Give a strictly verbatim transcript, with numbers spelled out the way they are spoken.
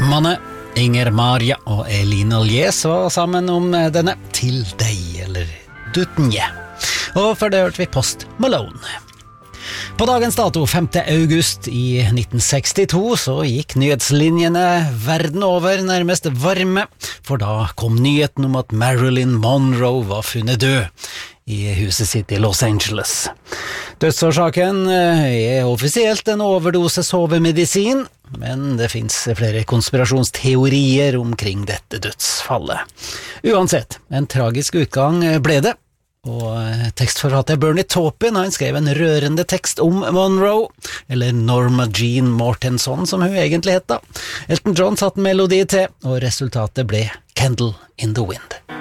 Manne, Inger Maria og Elina Lies var sammen om denne Til deg, eller Dutenje. Og før det hørte vi Post Malone. På dagens dato, femte august i nitten sekstito, så gikk nyhetslinjene verden over nærmest varme, for da kom nyheten om at Marilyn Monroe var funnet død i huset sitt i Los Angeles. Dødsårsaken er offisielt en overdose sovemedisin, men det finnes flere konspirasjonsteorier omkring dette dødsfallet. Uansett, en tragisk utgang ble det, og tekstforfatter Bernie Taupin, han skrev en rørende tekst om Monroe, eller Norma Jean Mortenson som hun egentlig het da. Elton John satte melodi til, og resultatet ble Candle in the Wind.